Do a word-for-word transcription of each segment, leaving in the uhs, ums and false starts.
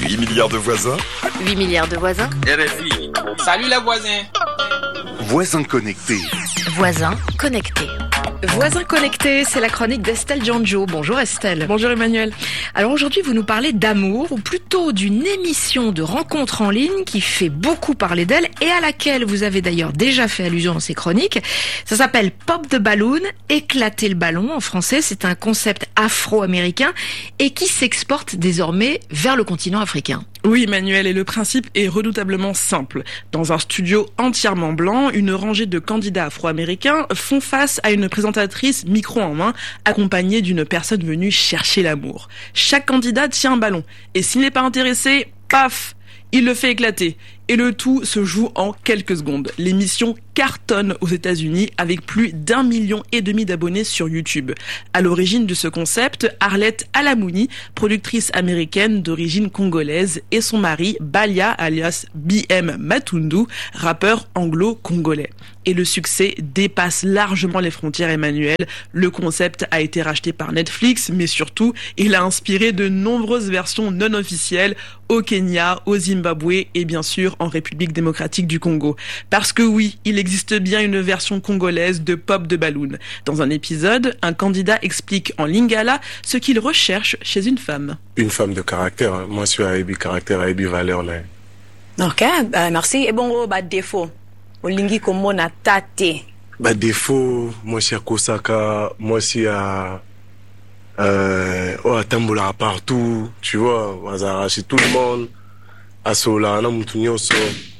huit milliards de voisins. huit milliards de voisins. R F I. Salut les voisins. Voisins connectés. Voisins connectés. Voisins connectés, c'est la chronique d'Estelle Giangio. Bonjour Estelle. Bonjour Emmanuel. Alors aujourd'hui, vous nous parlez d'amour, ou plutôt d'une émission de rencontres en ligne qui fait beaucoup parler d'elle et à laquelle vous avez d'ailleurs déjà fait allusion dans ces chroniques. Ça s'appelle Pop the Balloon, éclater le ballon en français. C'est un concept afro-américain et qui s'exporte désormais vers le continent africain. Oui Emmanuel, et le principe est redoutablement simple. Dans un studio entièrement blanc, une rangée de candidats afro-américains font face à une présentatrice micro en main, accompagnée d'une personne venue chercher l'amour. Chaque candidat tient un ballon, et s'il n'est pas intéressé, paf, il le fait éclater. Et le tout se joue en quelques secondes. L'émission cartonne aux États-Unis avec plus d'un million et demi d'abonnés sur YouTube. À l'origine de ce concept, Arlette Alamouni, productrice américaine d'origine congolaise, et son mari, Balia alias B M Matundu, rappeur anglo-congolais. Et le succès dépasse largement les frontières, Emmanuel. Le concept a été racheté par Netflix, mais surtout, il a inspiré de nombreuses versions non officielles au Kenya, au Zimbabwe et bien sûr en République démocratique du Congo. Parce que oui, il existe bien une version congolaise de Pop the Balloon. Dans un épisode, un candidat explique en lingala ce qu'il recherche chez une femme. Une femme de caractère. Moi, je suis à Ebi caractère, à Ebi valeur là. Ok, bah, merci. Et bon, bah, défaut. Olingi komo na tate. Bah, défaut, moi, je suis à Kosaka, moi, je suis à... Euh, oh, à Tamboula partout, tu vois, on va arracher tout le monde. À Sola, on a mon so.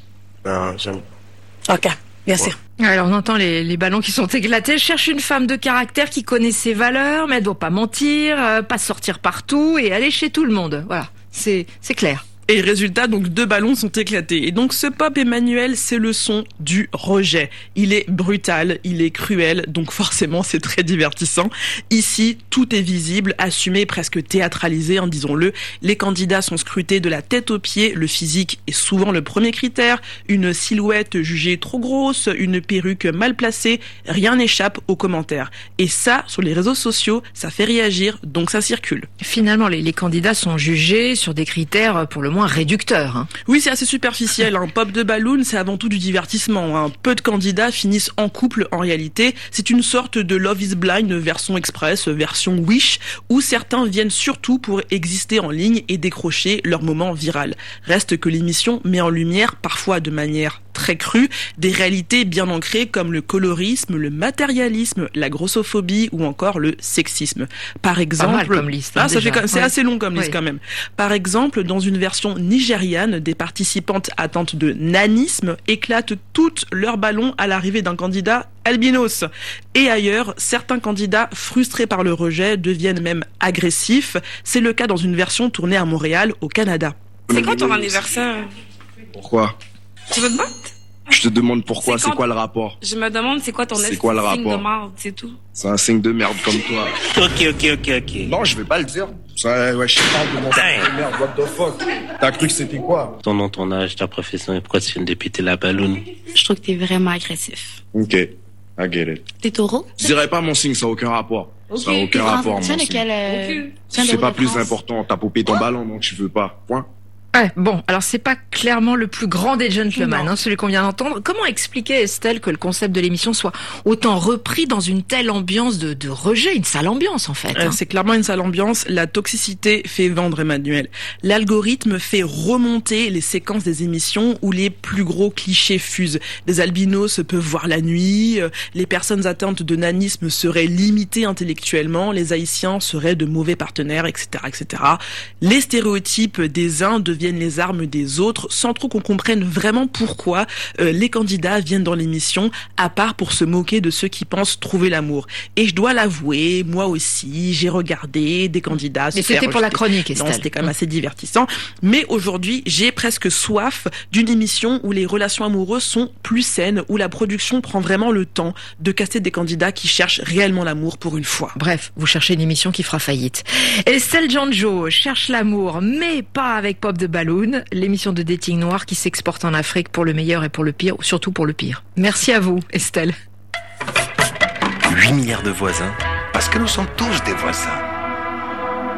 Ah, j'aime. Ok, bien sûr. Ouais. Alors on entend les, les ballons qui sont éclatés. Je cherche une femme de caractère qui connaît ses valeurs, mais elle doit pas mentir, euh, pas sortir partout et aller chez tout le monde. Voilà, c'est c'est clair. Et résultat, donc deux ballons sont éclatés. Et donc ce pop Emmanuel, c'est le son du rejet. Il est brutal, il est cruel, donc forcément c'est très divertissant. Ici, tout est visible, assumé, presque théâtralisé, hein, disons-le. Les candidats sont scrutés de la tête aux pieds, le physique est souvent le premier critère. Une silhouette jugée trop grosse, une perruque mal placée, rien n'échappe aux commentaires. Et ça, sur les réseaux sociaux, ça fait réagir, donc ça circule. Finalement, les, les candidats sont jugés sur des critères pour le moins réducteur. Hein. Oui, c'est assez superficiel. Un Pop de Balloon, c'est avant tout du divertissement. Hein. Peu de candidats finissent en couple en réalité. C'est une sorte de Love is Blind version express, version Wish, où certains viennent surtout pour exister en ligne et décrocher leur moment viral. Reste que l'émission met en lumière, parfois de manière très crue, des réalités bien ancrées comme le colorisme, le matérialisme, la grossophobie ou encore le sexisme. Par exemple, pas mal comme liste, hein, ah, ça déjà. fait quand... c'est ouais. assez long comme liste ouais. quand même. Par exemple, dans une version nigériane, des participantes atteintes de nanisme éclatent toutes leurs ballons à l'arrivée d'un candidat albinos. Et ailleurs, certains candidats frustrés par le rejet deviennent même agressifs. C'est le cas dans une version tournée à Montréal, au Canada. C'est quand ton anniversaire? Pourquoi? Tu veux te battre? Je te demande pourquoi, C'est c'est quand... quoi le rapport? Je me demande c'est quoi ton C'est quoi le signe rapport? de merde, c'est tout. C'est un signe de merde comme toi. Ok, ok, ok, ok. Non, je vais pas le dire. Ça, ouais, je sais pas comment ça fait merde, what the fuck? T'as cru que c'était quoi? Ton nom, ton âge, ta profession et pourquoi tu viens de péter la balloune? Je trouve que t'es vraiment agressif. Ok, I get it. T'es taureau? Je dirais pas mon signe, ça a aucun rapport. Ça a aucun rapport, mon Tiens, signe. lequel, euh... C'est pas plus important, t'as popé ton ballon, donc tu veux pas. Point. Ouais, bon, alors c'est pas clairement le plus grand des gentlemen, hein, celui qu'on vient d'entendre. Comment expliquer, Estelle, que le concept de l'émission soit autant repris dans une telle ambiance de, de rejet, une sale ambiance en fait hein. euh, C'est clairement une sale ambiance. La toxicité fait vendre, Emmanuel. L'algorithme fait remonter les séquences des émissions où les plus gros clichés fusent. Les albinos peuvent voir la nuit, les personnes atteintes de nanisme seraient limitées intellectuellement, les haïtiens seraient de mauvais partenaires, et cetera, et cetera. Les stéréotypes des uns deviennent les armes des autres, sans trop qu'on comprenne vraiment pourquoi euh, les candidats viennent dans l'émission, à part pour se moquer de ceux qui pensent trouver l'amour. Et je dois l'avouer, moi aussi, j'ai regardé des candidats se Mais faire c'était pour la rejeter. chronique, Estelle. Non, c'était quand même assez divertissant. Mais aujourd'hui, j'ai presque soif d'une émission où les relations amoureuses sont plus saines, où la production prend vraiment le temps de caster des candidats qui cherchent réellement l'amour pour une fois. Bref, vous cherchez une émission qui fera faillite. Estelle Giangio cherche l'amour, mais pas avec Pop the Balloon, l'émission de dating noir qui s'exporte en Afrique pour le meilleur et pour le pire, surtout pour le pire. Merci à vous, Estelle. huit milliards de voisins, parce que nous sommes tous des voisins.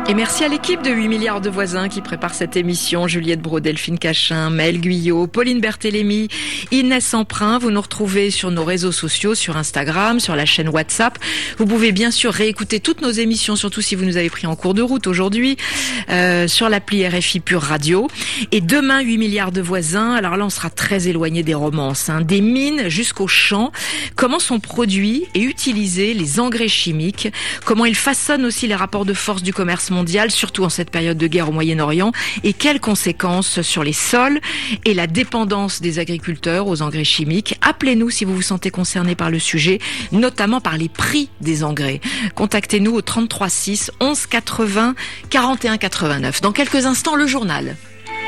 Et merci à l'équipe de huit milliards de voisins qui prépare cette émission. Juliette Brault, Delphine Cachin, Maëlle Guyot, Pauline Berthélémy, Inès Emprunt. Vous nous retrouvez sur nos réseaux sociaux, sur Instagram, sur la chaîne WhatsApp. Vous pouvez bien sûr réécouter toutes nos émissions, surtout si vous nous avez pris en cours de route aujourd'hui, euh, sur l'appli R F I Pure Radio. Et demain, huit milliards de voisins. Alors là, on sera très éloigné des romances, hein, des mines jusqu'aux champs. Comment sont produits et utilisés les engrais chimiques? Comment ils façonnent aussi les rapports de force du commerce mondial, surtout en cette période de guerre au Moyen-Orient, et quelles conséquences sur les sols et la dépendance des agriculteurs aux engrais chimiques. Appelez-nous si vous vous sentez concerné par le sujet, notamment par les prix des engrais. Contactez-nous au trente-trois six onze quatre-vingts quarante et un quatre-vingt-neuf. Dans quelques instants, le journal.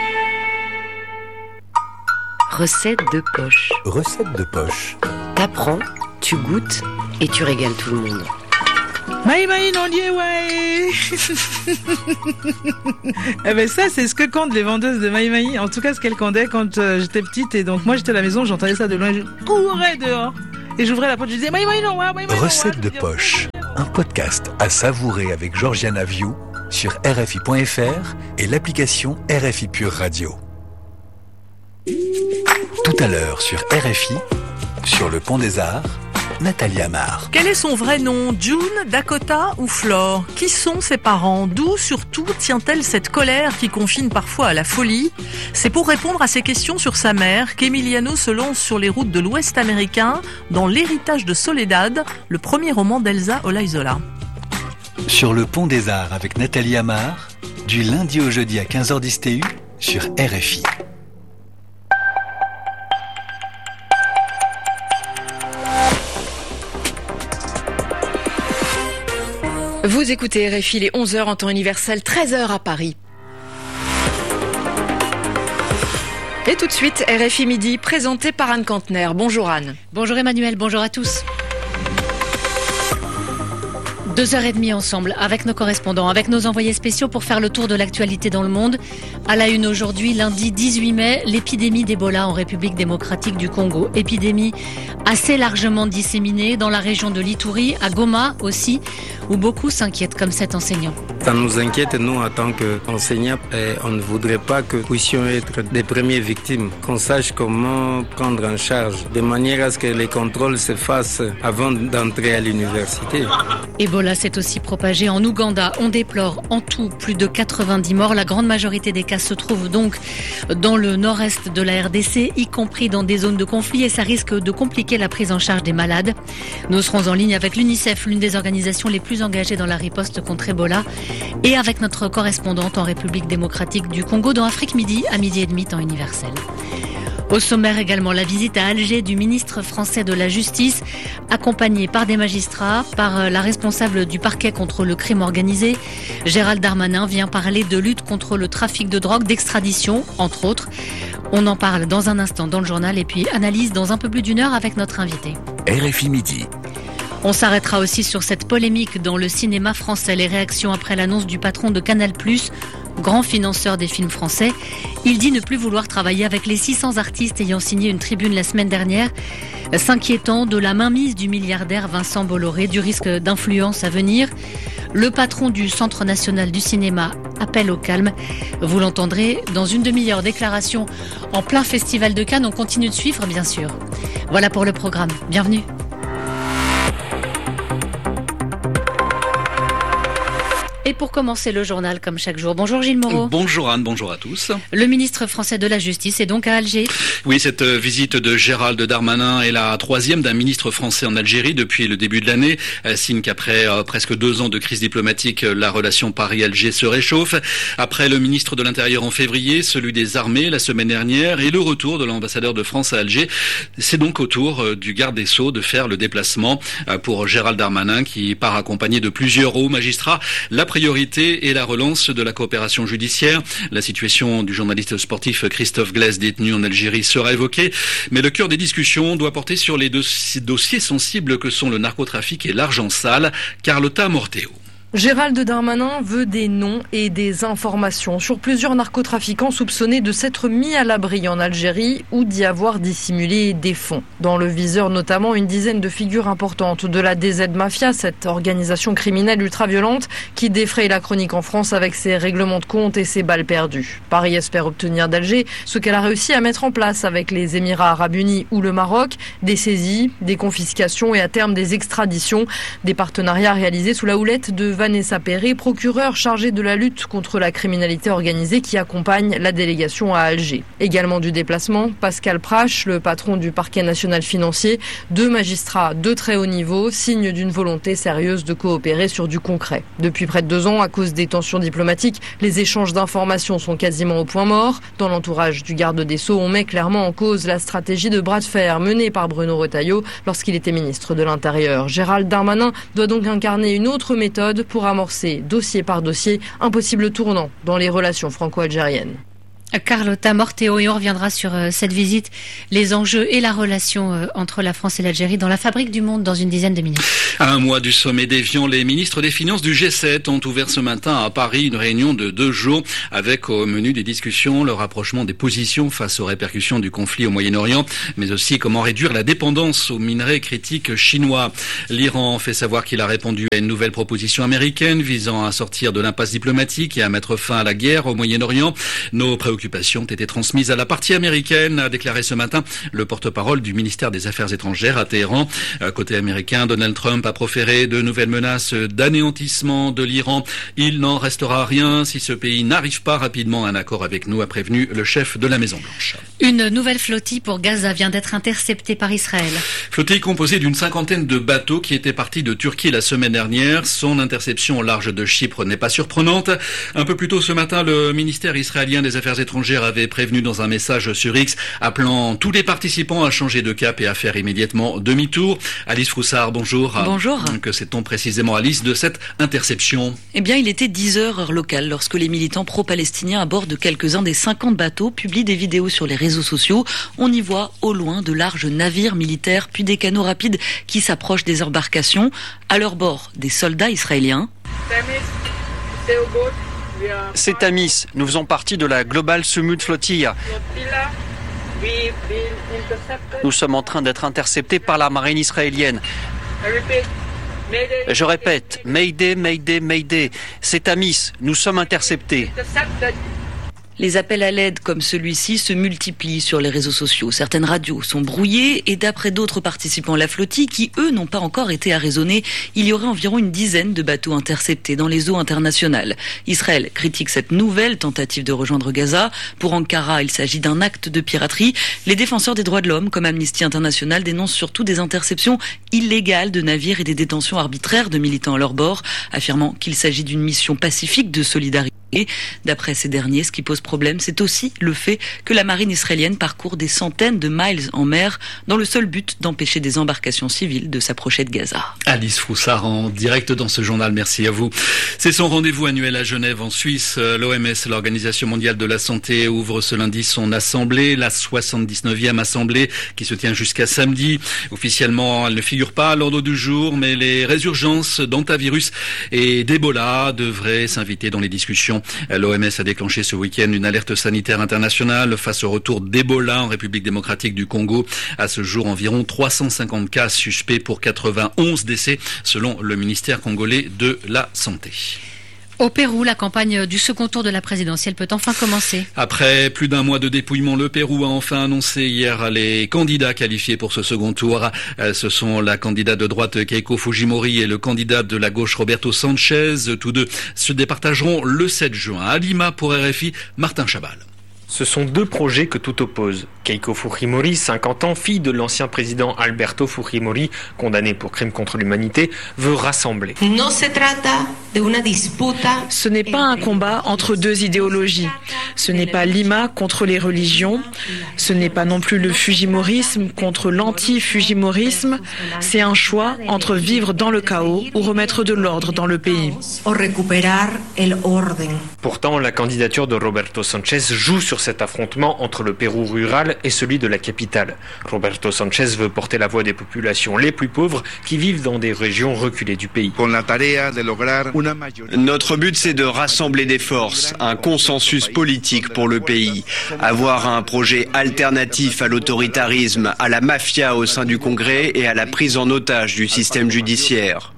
Recette de poche. Recette de poche. T'apprends, tu goûtes et tu régales tout le monde. Maï maï non lié ouais. Eh ben ça c'est ce que comptent les vendeuses de maï maï. En tout cas ce qu'elles comptaient quand euh, j'étais petite et donc moi j'étais à la maison, j'entendais ça de loin, je courais dehors et j'ouvrais la porte, je disais maï maï non ouais, maï maï. Recette de poche, un podcast à savourer avec Georgiana Viou sur R F I point F R et l'application R F I Pure Radio. Tout à l'heure sur R F I, sur le Pont des Arts, Nathalie Amar. Quel est son vrai nom? June, Dakota ou Flore? Qui sont ses parents? D'où surtout tient-elle cette colère qui confine parfois à la folie? C'est pour répondre à ces questions sur sa mère qu'Emiliano se lance sur les routes de l'Ouest américain dans L'héritage de Soledad, le premier roman d'Elsa Olaizola. Sur le Pont des Arts avec Nathalie Amar, du lundi au jeudi à quinze heures dix T U sur R F I. Vous écoutez R F I, les onze heures en temps universel, treize heures à Paris. Et tout de suite, R F I Midi, présenté par Anne Kantner. Bonjour Anne. Bonjour Emmanuel, bonjour à tous. Deux heures et demie ensemble, avec nos correspondants, avec nos envoyés spéciaux pour faire le tour de l'actualité dans le monde. À la une aujourd'hui, lundi dix-huit mai, l'épidémie d'Ebola en République démocratique du Congo. Épidémie assez largement disséminée dans la région de l'Ituri, à Goma aussi, où beaucoup s'inquiètent comme cet enseignant. Ça nous inquiète, nous, en tant qu'enseignants, et on ne voudrait pas que nous puissions être des premières victimes, qu'on sache comment prendre en charge, de manière à ce que les contrôles se fassent avant d'entrer à l'université. Ebola s'est aussi propagé en Ouganda. On déplore en tout plus de quatre-vingt-dix morts. La grande majorité des cas se trouvent donc dans le nord-est de la R D C, y compris dans des zones de conflit, et ça risque de compliquer la prise en charge des malades. Nous serons en ligne avec l'UNICEF, l'une des organisations les plus engagées dans la riposte contre Ebola, et avec notre correspondante en République démocratique du Congo dans Afrique Midi, à midi et demi temps universel. Au sommaire également, la visite à Alger du ministre français de la Justice, accompagné par des magistrats, par la responsable du parquet contre le crime organisé. Gérald Darmanin vient parler de lutte contre le trafic de drogue, d'extradition, entre autres. On en parle dans un instant dans le journal et puis analyse dans un peu plus d'une heure avec notre invité. R F I Midi. On s'arrêtera aussi sur cette polémique dans le cinéma français, les réactions après l'annonce du patron de Canal plus, grand financeur des films français. Il dit ne plus vouloir travailler avec les six cents artistes ayant signé une tribune la semaine dernière, s'inquiétant de la mainmise du milliardaire Vincent Bolloré, du risque d'influence à venir. Le patron du Centre national du cinéma appelle au calme. Vous l'entendrez dans une demi-heure. Déclaration en plein festival de Cannes. On continue de suivre, bien sûr. Voilà pour le programme. Bienvenue. Et pour commencer le journal, comme chaque jour, bonjour Gilles Moreau. Bonjour Anne, bonjour à tous. Le ministre français de la Justice est donc à Alger. Oui, cette visite de Gérald Darmanin est la troisième d'un ministre français en Algérie depuis le début de l'année. Signe qu'après euh, presque deux ans de crise diplomatique, la relation Paris-Alger se réchauffe. Après le ministre de l'Intérieur en février, celui des Armées la semaine dernière et le retour de l'ambassadeur de France à Alger, c'est donc au tour euh, du garde des Sceaux de faire le déplacement euh, pour Gérald Darmanin qui part accompagné de plusieurs hauts magistrats. La priorité est la relance de la coopération judiciaire. La situation du journaliste sportif Christophe Glaise détenu en Algérie sera évoquée, mais le cœur des discussions doit porter sur les deux dossiers sensibles que sont le narcotrafic et l'argent sale. Carlotta Morteo. Gérald Darmanin veut des noms et des informations sur plusieurs narcotrafiquants soupçonnés de s'être mis à l'abri en Algérie ou d'y avoir dissimulé des fonds. Dans le viseur notamment une dizaine de figures importantes de la D Z Mafia, cette organisation criminelle ultra-violente qui défraye la chronique en France avec ses règlements de compte et ses balles perdues. Paris espère obtenir d'Alger ce qu'elle a réussi à mettre en place avec les Émirats Arabes Unis ou le Maroc, des saisies, des confiscations et à terme des extraditions, des partenariats réalisés sous la houlette de Vanessa Perret, procureure chargée de la lutte contre la criminalité organisée qui accompagne la délégation à Alger. Également du déplacement, Pascal Prache, le patron du parquet national financier, deux magistrats de très haut niveau, signe d'une volonté sérieuse de coopérer sur du concret. Depuis près de deux ans, à cause des tensions diplomatiques, les échanges d'informations sont quasiment au point mort. Dans l'entourage du garde des Sceaux, on met clairement en cause la stratégie de bras de fer menée par Bruno Retailleau lorsqu'il était ministre de l'Intérieur. Gérald Darmanin doit donc incarner une autre méthode pour amorcer, dossier par dossier, un possible tournant dans les relations franco-algériennes. Carlotta Morteo, et on reviendra sur euh, cette visite, les enjeux et la relation euh, entre la France et l'Algérie dans la fabrique du monde dans une dizaine de minutes. À un mois du sommet d'Évian, les ministres des Finances du G sept ont ouvert ce matin à Paris une réunion de deux jours avec au menu des discussions le rapprochement des positions face aux répercussions du conflit au Moyen-Orient, mais aussi comment réduire la dépendance aux minerais critiques chinois. L'Iran fait savoir qu'il a répondu à une nouvelle proposition américaine visant à sortir de l'impasse diplomatique et à mettre fin à la guerre au Moyen-Orient. Nos préoccupations ont été transmises à la partie américaine, a déclaré ce matin le porte-parole du ministère des Affaires étrangères à Téhéran. Côté américain, Donald Trump a proféré de nouvelles menaces d'anéantissement de l'Iran. Il n'en restera rien si ce pays n'arrive pas rapidement à un accord avec nous, a prévenu le chef de la Maison-Blanche. Une nouvelle flottille pour Gaza vient d'être interceptée par Israël. Flottille composée d'une cinquantaine de bateaux qui étaient partis de Turquie la semaine dernière. Son interception au large de Chypre n'est pas surprenante. Un peu plus tôt ce matin, le ministère israélien des Affaires étrangères avait prévenu dans un message sur X, appelant tous les participants à changer de cap et à faire immédiatement demi-tour. Alice Froussard, bonjour. Bonjour. Que sait-on précisément, Alice, de cette interception ? Eh bien, il était dix heures heure locale lorsque les militants pro-palestiniens à bord de quelques-uns des cinquante bateaux publient des vidéos sur les réseaux sociaux. On y voit au loin de larges navires militaires puis des canots rapides qui s'approchent des embarcations. À leur bord, des soldats israéliens. C'est Tamis, nous faisons partie de la Global Sumud Flotilla. Nous sommes en train d'être interceptés par la marine israélienne. Je répète, Mayday, Mayday, Mayday. C'est Tamis, nous sommes interceptés. Les appels à l'aide comme celui-ci se multiplient sur les réseaux sociaux. Certaines radios sont brouillées et d'après d'autres participants à la flottille qui, eux, n'ont pas encore été arraisonnés, il y aurait environ une dizaine de bateaux interceptés dans les eaux internationales. Israël critique cette nouvelle tentative de rejoindre Gaza. Pour Ankara, il s'agit d'un acte de piraterie. Les défenseurs des droits de l'homme, comme Amnesty International, dénoncent surtout des interceptions illégales de navires et des détentions arbitraires de militants à leur bord, affirmant qu'il s'agit d'une mission pacifique de solidarité. D'après ces derniers, ce qui pose problème, c'est aussi le fait que la marine israélienne parcourt des centaines de miles en mer dans le seul but d'empêcher des embarcations civiles de s'approcher de Gaza. Alice Froussard en direct dans ce journal, merci à vous. C'est son rendez-vous annuel à Genève en Suisse. L'O M S, l'Organisation mondiale de la santé, ouvre ce lundi son assemblée, la soixante-dix-neuvième assemblée qui se tient jusqu'à samedi. Officiellement, elle ne figure pas à l'ordre du jour, mais les résurgences d'antavirus et d'Ebola devraient s'inviter dans les discussions. L'O M S a déclenché ce week-end une alerte sanitaire internationale face au retour d'Ebola en République démocratique du Congo. À ce jour, environ trois cent cinquante cas suspects pour quatre-vingt-onze décès, selon le ministère congolais de la Santé. Au Pérou, la campagne du second tour de la présidentielle peut enfin commencer. Après plus d'un mois de dépouillement, le Pérou a enfin annoncé hier les candidats qualifiés pour ce second tour. Ce sont la candidate de droite Keiko Fujimori et le candidat de la gauche Roberto Sanchez. Tous deux se départageront le sept juin. À Lima, pour R F I, Martin Chabal. Ce sont deux projets que tout oppose. Keiko Fujimori, cinquante ans, fille de l'ancien président Alberto Fujimori, condamné pour crimes contre l'humanité, veut rassembler. Ce n'est pas un combat entre deux idéologies. Ce n'est pas Lima contre les religions, ce n'est pas non plus le fujimorisme contre l'anti-fujimorisme, c'est un choix entre vivre dans le chaos ou remettre de l'ordre dans le pays. Pourtant, la candidature de Roberto Sanchez joue sur cet affrontement entre le Pérou rural et celui de la capitale. Roberto Sanchez veut porter la voix des populations les plus pauvres qui vivent dans des régions reculées du pays. Notre but, c'est de rassembler des forces, un consensus politique pour le pays, avoir un projet alternatif à l'autoritarisme, à la mafia au sein du Congrès et à la prise en otage du système judiciaire.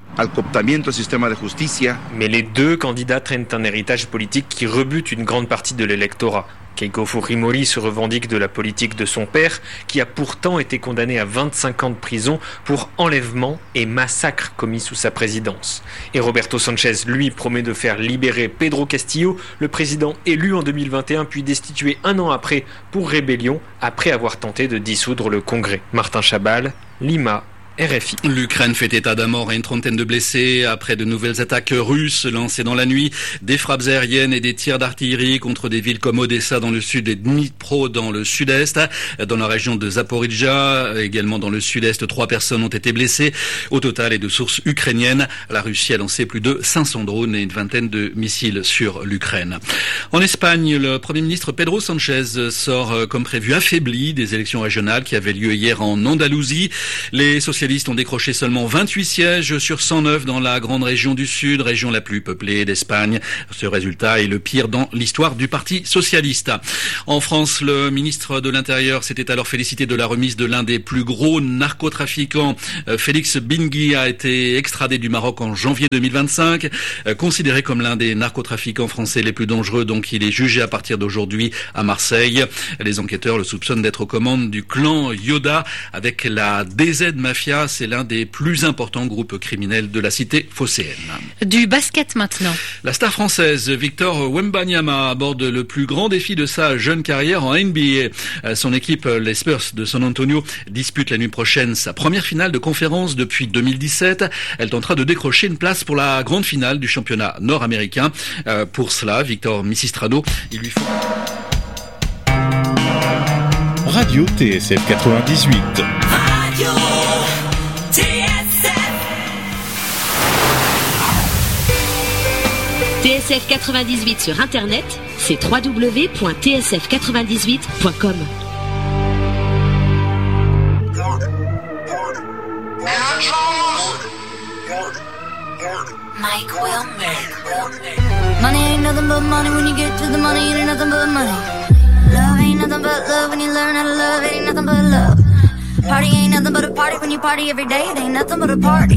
Mais les deux candidats traînent un héritage politique qui rebute une grande partie de l'électorat. Keiko Fujimori se revendique de la politique de son père, qui a pourtant été condamné à vingt-cinq ans de prison pour enlèvement et massacre commis sous sa présidence. Et Roberto Sanchez, lui, promet de faire libérer Pedro Castillo, le président élu en deux mille vingt et un, puis destitué un an après pour rébellion, après avoir tenté de dissoudre le Congrès. Martin Chabal, Lima, R F I. L'Ukraine fait état d'un mort et une trentaine de blessés après de nouvelles attaques russes lancées dans la nuit. Des frappes aériennes et des tirs d'artillerie contre des villes comme Odessa dans le sud et Dnipro dans le sud-est. Dans la région de Zaporizhzhia, également dans le sud-est, trois personnes ont été blessées. Au total, et de sources ukrainiennes, la Russie a lancé plus de cinq cents drones et une vingtaine de missiles sur l'Ukraine. En Espagne, le Premier ministre Pedro Sanchez sort comme prévu affaibli des élections régionales qui avaient lieu hier en Andalousie. Les socialistes ont décroché seulement vingt-huit sièges sur cent neuf dans la grande région du Sud, région la plus peuplée d'Espagne. Ce résultat est le pire dans l'histoire du Parti socialiste. En France, le ministre de l'Intérieur s'était alors félicité de la remise de l'un des plus gros narcotrafiquants. Félix Bingui a été extradé du Maroc en janvier deux mille vingt-cinq. Considéré comme l'un des narcotrafiquants français les plus dangereux, donc il est jugé à partir d'aujourd'hui à Marseille. Les enquêteurs le soupçonnent d'être aux commandes du clan Yoda avec la D Z Mafia. C'est l'un des plus importants groupes criminels de la cité phocéenne. Du basket maintenant. La star française Victor Wembanyama aborde le plus grand défi de sa jeune carrière en N B A. Son équipe, les Spurs de San Antonio, dispute la nuit prochaine sa première finale de conférence depuis deux mille dix-sept. Elle tentera de décrocher une place pour la grande finale du championnat nord-américain. Euh, pour cela, Victor Misistrano, il lui faut... Radio T S F quatre-vingt-dix-huit. Radio T S F. T S F quatre-vingt-dix-huit sur Internet, c'est w w w point t s f quatre-vingt-dix-huit point com. Mike Wilmer. Money ain't nothing but money. When you get to the money, it ain't nothing but money. Love ain't nothing but love. When you learn how to love, it ain't nothing but love. Party ain't nothing but a party. When you party every day, it ain't nothing but a party.